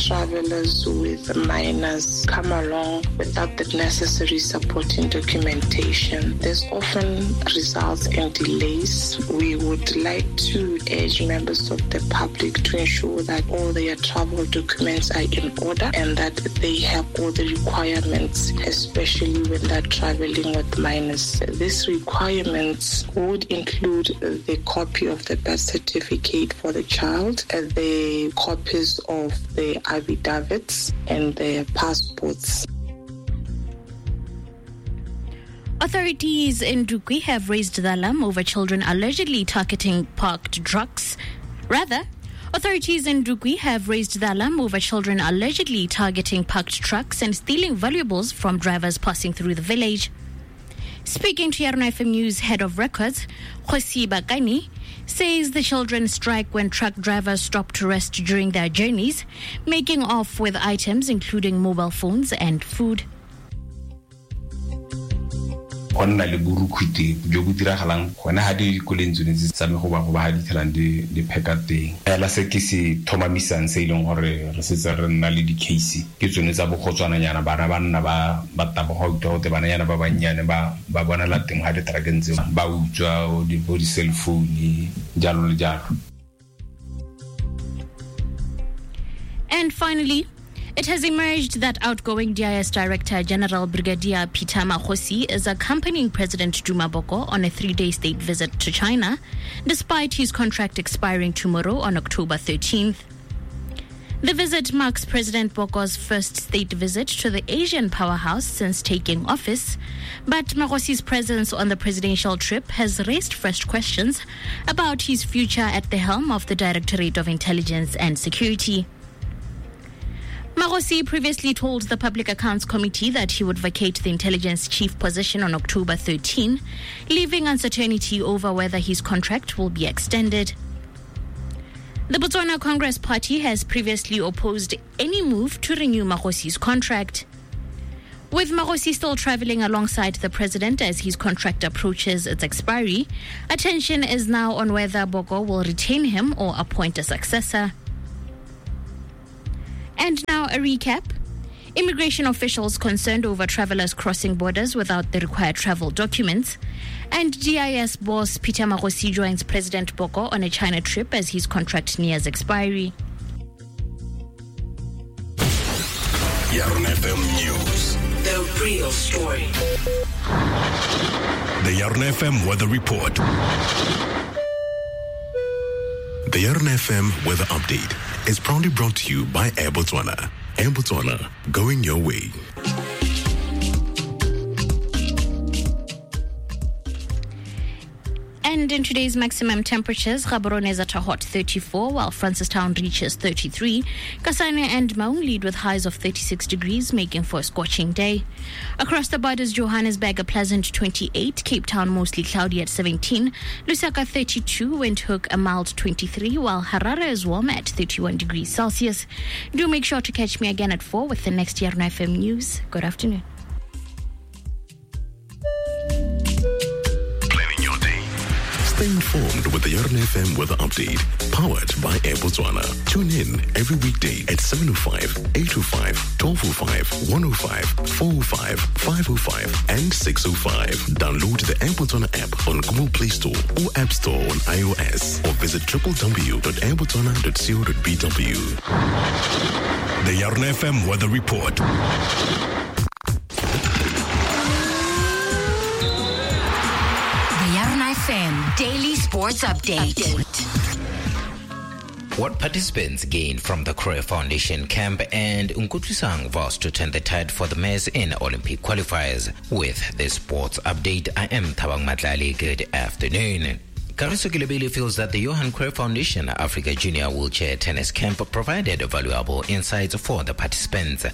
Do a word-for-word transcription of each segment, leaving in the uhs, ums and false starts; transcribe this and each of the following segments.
travelers with minors come along without the necessary supporting documentation, this often results in delays. We would like to urge members of the public to ensure that all their travel documents are in order and that they have all the requirements, especially when they're traveling with minors. These requirements would include the copy of the birth certificate for the child, the copies of the affidavits, and their passports. Authorities in Ndukwi have raised the alarm over children allegedly targeting parked trucks. Rather, authorities in Ndukwi have raised the alarm over children allegedly targeting parked trucks and stealing valuables from drivers passing through the village. Speaking to Yarona F M News Head of Records, Khosi Bakani, says the children strike when truck drivers stop to rest during their journeys, making off with items including mobile phones and food. Onna le burukhute jo go diragalang gona ha di kolentshone tse tsame go ba go ba ha di tlang di di phekateng ela se ke se thomamisang se ileng gore re setse re nna le di case ke tsone tsa bogotswana nyana bana ba nna ba ba tabo go utwa te bana nyana ba banyane ba ba bona la teng ha di tragentse ba utswa di body cell phone jalo le jalo. And finally, it has emerged that outgoing D I S Director General Brigadier Peter Makgosi is accompanying President Duma Boko on a three-day state visit to China, despite his contract expiring tomorrow on October thirteenth. The visit marks President Boko's first state visit to the Asian powerhouse since taking office, but Makhosi's presence on the presidential trip has raised fresh questions about his future at the helm of the Directorate of Intelligence and Security. Makgosi previously told the Public Accounts Committee that he would vacate the intelligence chief position on October thirteenth, leaving uncertainty over whether his contract will be extended. The Botswana Congress Party has previously opposed any move to renew Makhosi's contract. With Makgosi still traveling alongside the president as his contract approaches its expiry, attention is now on whether Boko will retain him or appoint a successor. And now a recap. Immigration officials concerned over travelers crossing borders without the required travel documents. And D I S boss Peter Makgosi joins President Boko on a China trip as his contract nears expiry. Yarona F M News. The real story. The Yarona F M Weather Report. The Yarona F M Weather Update is proudly brought to you by Air Botswana. Air Botswana, going your way. And in today's maximum temperatures, Gaborone is at a hot thirty-four, while Francistown reaches thirty-three. Kasane and Maun lead with highs of thirty-six degrees, making for a scorching day. Across the borders, Johannesburg a pleasant twenty-eight, Cape Town mostly cloudy at seventeen, Lusaka thirty-two, Windhoek a mild twenty-three, while Harare is warm at thirty-one degrees Celsius. Do make sure to catch me again at four with the next Yarona F M News. Good afternoon. Stay informed with the Yarona F M Weather Update, powered by Air Botswana. Tune in every weekday at seven oh five, eight oh five, twelve oh five, one oh five, four oh five, five oh five, and six oh five. Download the Air Botswana app on Google Play Store or App Store on iOS, or visit w w w dot air botswana dot co dot b w. The Yarona F M Weather Report. F M Daily Sports Update. Update. What participants gained from the Cruyff Foundation camp, and Nkutlisang vows to turn the tide for the maize in Olympic qualifiers. With this sports update, I am Thabang Matlali. Good afternoon. Kariso Kilebele feels that the Johan Cruyff Foundation Africa Junior Wheelchair Tennis Camp provided valuable insights for the participants.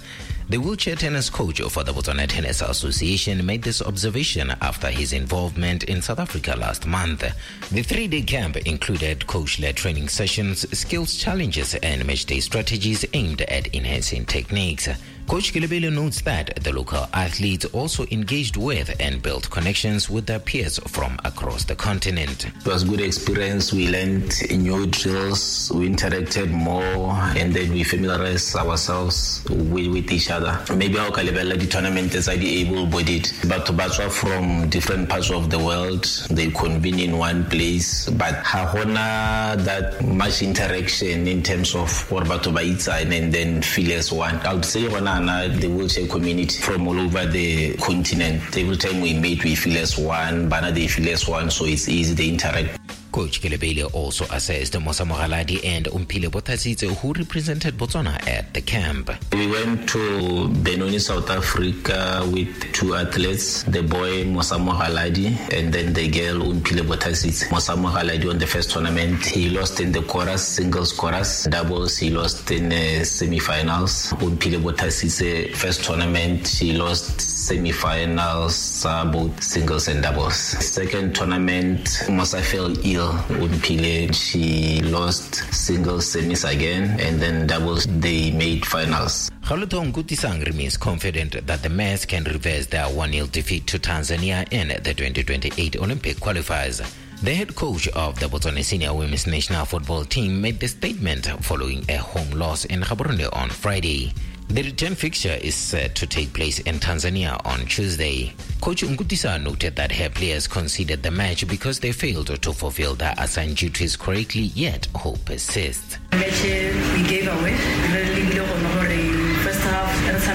The wheelchair tennis coach for the Botswana Tennis Association made this observation after his involvement in South Africa last month. The three-day camp included coach-led training sessions, skills challenges, and match-day strategies aimed at enhancing techniques. Coach Kilebele notes that the local athletes also engaged with and built connections with their peers from across the continent. It was a good experience. We learned new drills, we interacted more, and then we familiarized ourselves with, with each other. Maybe our Kalebele, the tournament is already able-bodied, but Batswa from different parts of the world, they convene in one place, but Hahona that much interaction in terms of what Batoba and then feel as one. I would say the wheelchair community from all over the continent. Every time we meet, we feel as one, Bana they feel as one, so it's easy to interact. Coach Kilebele also assessed Mosa Mogaladi and Umphile Bottasitse, who represented Botswana at the camp. We went to Benoni, South Africa with two athletes, the boy Mosa Mogaladi and then the girl Umphile Bottasitse. Mosa Mogaladi on the first tournament, he lost in the chorus, singles chorus, doubles, he lost in uh, semi-finals. Umphile Bottasitse, first tournament, he lost semi-finals, uh, both singles and doubles. Second tournament, Mosa fell ill. Umphile, she lost singles, semis again, and then doubles, they made finals. Kgaolotong Kutisang remains confident that the Mets can reverse their one nil defeat to Tanzania in the twenty twenty-eight Olympic qualifiers. The head coach of the Botswana senior women's national football team made the statement following a home loss in Gaborone on Friday. The return fixture is set to take place in Tanzania on Tuesday. Coach Nkutisa noted that her players conceded the match because they failed to fulfill their assigned duties correctly, yet hope persists. The match we gave away, really first half,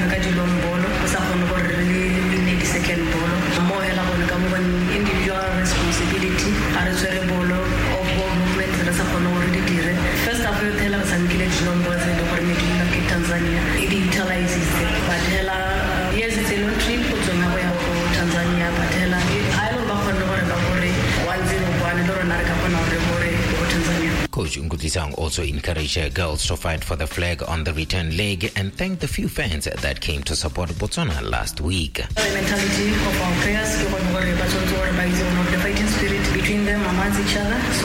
really the second ball. More individual responsibility, of ball movement, first half, Tanzania. It utilizes it. But hela, yes, it's a long trip to Tanzania, but hela, I don't know one zero one, Tanzania. Coach Nkutlisang also encouraged her girls to fight for the flag on the return leg and thanked the few fans that came to support Botswana last week. The mentality of our players, the fighting spirit between them amongst each other. So,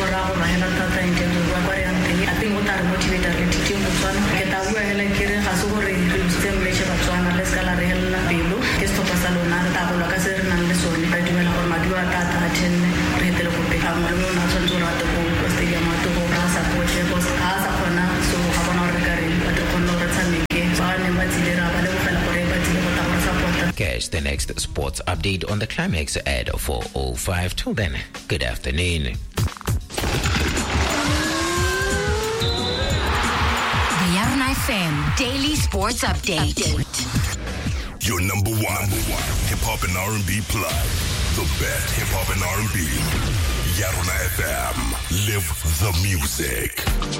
I think what are motivated to teach Botswana. Kita gua hela kira kasugore system leche Botswana les kala rehela pelo. Esto pasa lo nada ta lo kaser na lesoni pa dimela por madua tata aten retelo ko pe amalo na sontura to ko stadium to ko rasa ko che ko asa kona so habana regari pato kono ratsamike bane matsilera bale ko fela kore batile ko ta support. Catch the next sports update on the Climax at four oh five. Till then, good afternoon. F M Daily Sports Update. Update. Your number one, number one hip hop and R and B plug. The best hip hop and R and B. Yarona F M. Live the music.